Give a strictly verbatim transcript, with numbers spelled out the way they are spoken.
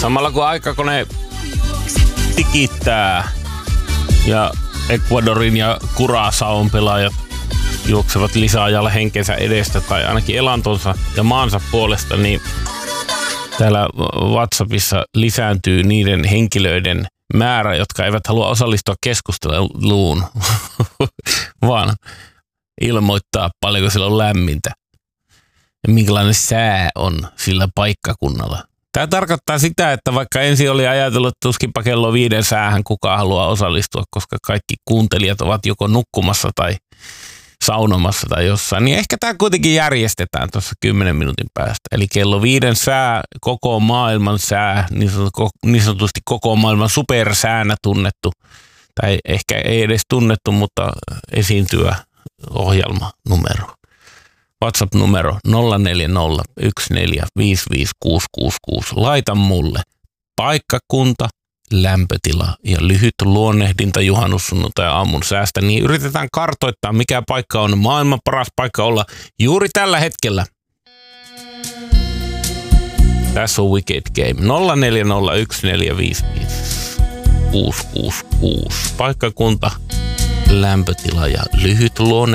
Samalla kun aikakone tikittää ja Ecuadorin ja Curaçaon pelaajat juoksevat lisäajalla henkensä edestä tai ainakin elantonsa ja maansa puolesta, niin täällä WhatsAppissa lisääntyy niiden henkilöiden määrä, jotka eivät halua osallistua keskusteluun, vaan ilmoittaa paljonko siellä on lämmintä ja minkälainen sää on sillä paikkakunnalla. Tämä tarkoittaa sitä, että vaikka ensin oli ajatellut, että tuskinpa kello viiden säähän kukaan haluaa osallistua, koska kaikki kuuntelijat ovat joko nukkumassa tai saunomassa tai jossain, niin ehkä tämä kuitenkin järjestetään tuossa kymmenen minuutin päästä. Eli kello viiden sää, koko maailman sää, niin sanotusti koko maailman supersäänä tunnettu, tai ehkä ei edes tunnettu, mutta esiintyvä ohjelmanumero. WhatsApp-numero nolla neljä nolla yksi neljä viisi viisi kuusi kuusi kuusi. Laita mulle paikkakunta, lämpötila ja lyhyt luonnehdinta juhannussunnuntai aamun säästä, niin yritetään kartoittaa, mikä paikka on maailman paras paikka olla juuri tällä hetkellä. Tässä on Wicked Game. nolla neljä nolla yksi neljä viisi viisi kuusi kuusi kuusi. Paikkakunta, lämpötila ja lyhyt luonne